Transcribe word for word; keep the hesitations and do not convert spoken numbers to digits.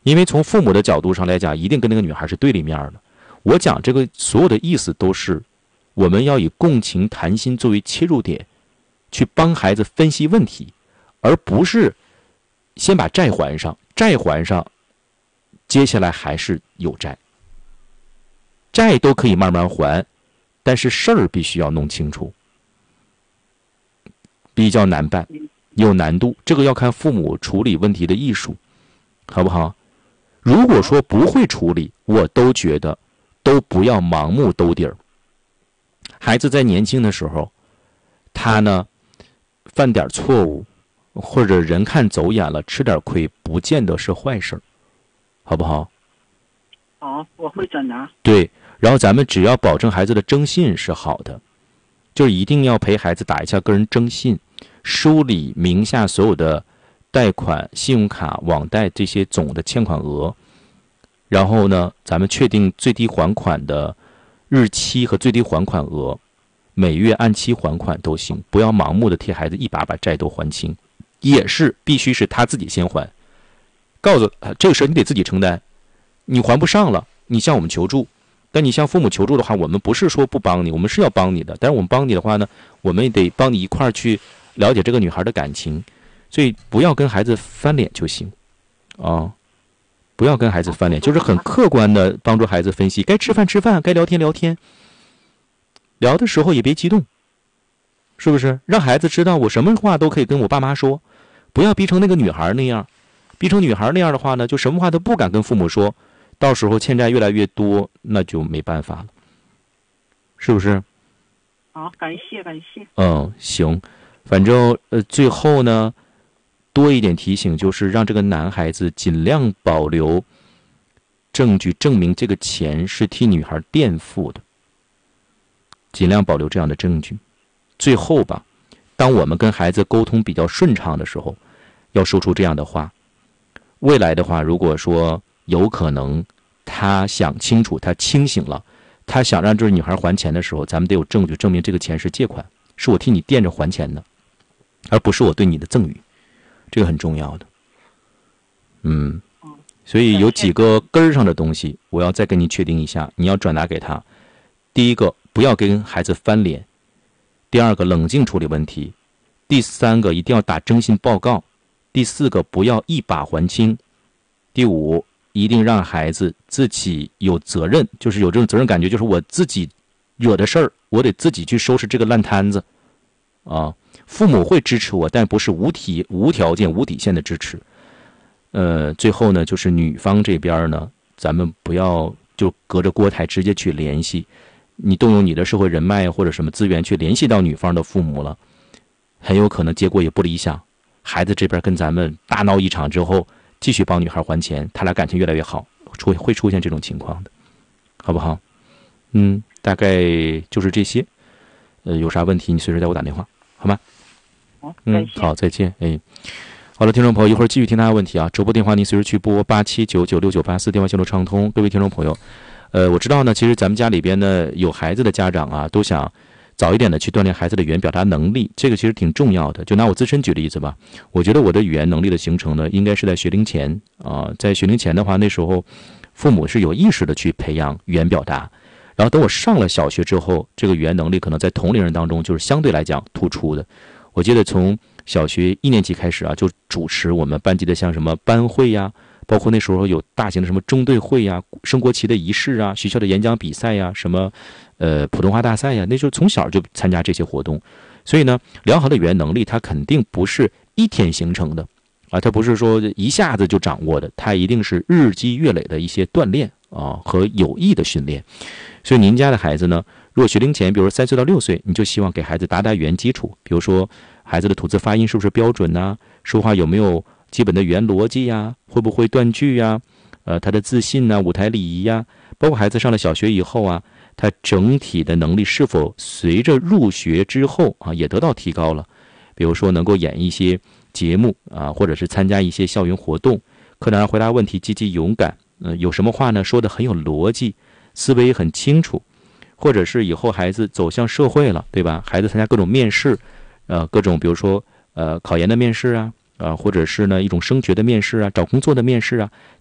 因为从父母的角度上来讲，一定跟那个女孩是对立面的。我讲这个所有的意思都是，我们要以共情谈心作为切入点，去帮孩子分析问题，而不是先把债还上，债还上，接下来还是有债。债都可以慢慢还，但是事儿必须要弄清楚，比较难办，有难度，这个要看父母处理问题的艺术，好不好？如果说不会处理，我都觉得都不要盲目兜底儿。孩子在年轻的时候，他呢犯点错误，或者人看走眼了，吃点亏，不见得是坏事，好不好？ 好，我会转达。 对，然后咱们只要保证孩子的征信是好的，就是一定要陪孩子打一下个人征信，梳理名下所有的贷款、信用卡、网贷这些总的欠款额，然后呢，咱们确定最低还款的日期和最低还款额，每月按期还款都行，不要盲目的替孩子一把把债都还清，也是必须是他自己先还，告诉他这个事儿你得自己承担，你还不上了，你向我们求助。但你向父母求助的话，我们不是说不帮你，我们是要帮你的，但是我们帮你的话呢，我们也得帮你一块儿去了解这个女孩的感情，所以不要跟孩子翻脸就行啊，不要跟孩子翻脸，就是很客观的帮助孩子分析，该吃饭吃饭，该聊天聊天，聊的时候也别激动，是不是？让孩子知道我什么话都可以跟我爸妈说，不要逼成那个女孩那样，逼成女孩那样的话呢，就什么话都不敢跟父母说，到时候欠债越来越多，那就没办法了，是不是？ 好，感谢感谢。 嗯，行，反正呃，最后呢，多一点提醒，就是让这个男孩子尽量保留证据，证明这个钱是替女孩垫付的，尽量保留这样的证据。最后吧，当我们跟孩子沟通比较顺畅的时候，要说出这样的话。未来的话，如果说有可能他想清楚，他清醒了，他想让这个女孩还钱的时候，咱们得有证据证明这个钱是借款，是我替你垫着还钱的，而不是我对你的赠与，这个很重要的。嗯，所以有几个根儿上的东西我要再跟你确定一下，你要转达给他。第一个，不要跟孩子翻脸；第二个，冷静处理问题；第三个，一定要打征信报告；第四个，不要一把还清；第五，一定让孩子自己有责任，就是有这种责任感觉，就是我自己惹的事儿，我得自己去收拾这个烂摊子啊。父母会支持我，但不是无体无条件无底线的支持。呃，最后呢，就是女方这边呢，咱们不要就隔着锅台直接去联系，你动用你的社会人脉或者什么资源去联系到女方的父母了，很有可能结果也不理想。孩子这边跟咱们大闹一场之后，继续帮女孩还钱，他俩感情越来越好，出会出现这种情况的，好不好？嗯，大概就是这些。呃，有啥问题你随时给我打电话，好吗？ 好， 嗯，好，再见。哎，好了，听众朋友，一会儿继续听大家问题啊。直播电话您随时去拨八七九九六九八四，电话线路畅通。各位听众朋友，呃，我知道呢，其实咱们家里边呢有孩子的家长啊，都想早一点的去锻炼孩子的语言表达能力，这个其实挺重要的。就拿我自身举例子吧，我觉得我的语言能力的形成呢，应该是在学龄前啊、呃，在学龄前的话，那时候父母是有意识的去培养语言表达，然后等我上了小学之后，这个语言能力可能在同龄人当中就是相对来讲突出的。我记得从小学一年级开始啊，就主持我们班级的像什么班会呀，包括那时候有大型的什么中队会呀、升国旗的仪式啊、学校的演讲比赛呀、什么呃普通话大赛呀，那时候从小就参加这些活动。所以呢，良好的语言能力它肯定不是一天形成的啊，它不是说一下子就掌握的，它一定是日积月累的一些锻炼啊和有益的训练。所以您家的孩子呢，如果学龄前，比如三岁到六岁，你就希望给孩子打打语言基础，比如说孩子的吐字发音是不是标准呐、啊？说话有没有基本的语言逻辑呀？会不会断句呀？呃，他的自信呐、舞台礼仪呀，包括孩子上了小学以后啊，他整体的能力是否随着入学之后啊也得到提高了？比如说能够演一些节目啊，或者是参加一些校园活动，课堂上回答问题积极勇敢，呃，有什么话呢说得很有逻辑，思维很清楚。或者是以后孩子走向社会了，对吧？孩子参加各种面试，呃，各种比如说呃考研的面试啊，啊、呃，或者是呢一种升学的面试啊，找工作的面试啊，